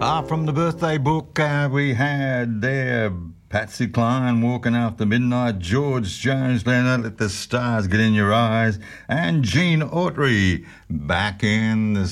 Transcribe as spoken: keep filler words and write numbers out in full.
Ah, from the birthday book, uh, we had there Patsy Cline, Walking After Midnight, George Jones, Leonard, Let the Stars Get in Your Eyes, and Gene Autry, Back in the